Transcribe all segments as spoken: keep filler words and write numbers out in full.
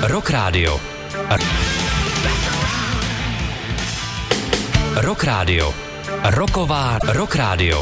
Rock Radio. Rock Radio. Roková Rock Radio.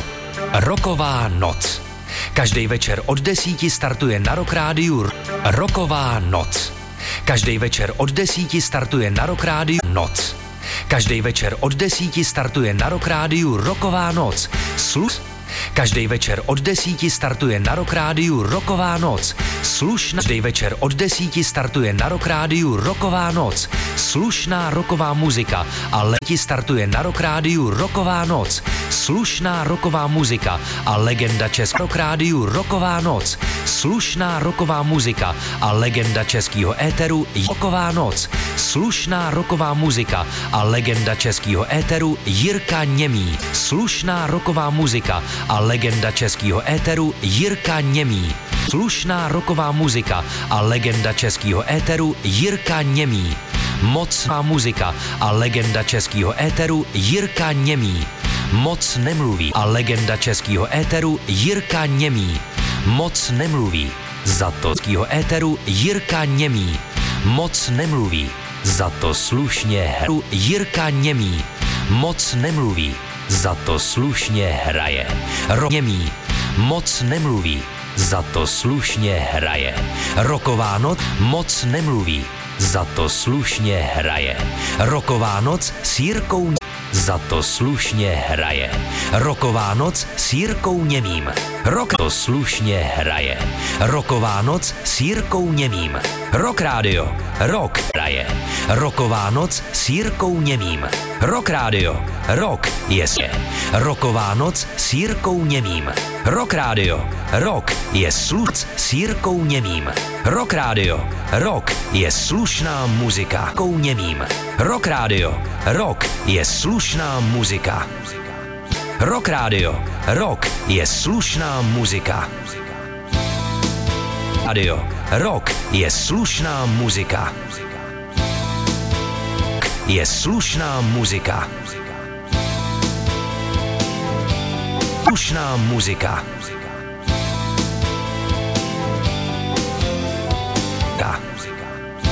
Roková noc. Každý večer od desíti startuje na Rock Rádiu Roková noc. Každý večer od desíti startuje na Rock Rádiu noc. Každý večer od desíti startuje na Rock Rádiu Roková noc. Sluš. Každý večer od desíti startuje na Rock Rádiu Roková noc. Slušná. Každý večer od desíti startuje na Rock Rádiu Roková noc. Slušná roková muzika a leti startuje na Rock Rádiu Roková noc. Slušná roková muzika a legenda českého Rock Rádiu Roková noc. Slušná roková muzika a legenda českého éteru Roková noc. Slušná roková muzika a legenda českého éteru Jirka Němý. Slušná roková muzika a legenda českého éteru Jirka Němý. Slušná roková muzika a legenda českého éteru Jirka Němý. Mocná muzika a legenda českého éteru Jirka Němý. Moc nemluví a legenda českého éteru Jirka Němý. Moc nemluví. Za to českého éteru Jirka Němý. Moc nemluví. Za to slušně hru Jirka Němý. Moc nemluví. Za to slušně hraje. Ro Němý. Moc nemluví. Za to slušně hraje. Roková noc. Moc nemluví. Za to slušně hraje. Roková noc s Jirkou Němým. Za to slušně hraje. Roková noc s Jirkou Němým. Rock to slušně hraje. Roková noc s Jirkou Němým. Rock Radio. Rock hraje. Roková noc s Jirkou Němým. Rock Radio. Rock je sě. Roková noc s Jirkou Němým. Rock Radio. Rock je sluc s Jirkou Němým. Rock Radio. Rock je slušná muzika. Jirkou Němým. Rock Radio. Rock je slušná muzika. Rock Radio. Rock je slušná muzika. Radio. Rock je slušná muzika. Je slušná muzika. Slušná muzika.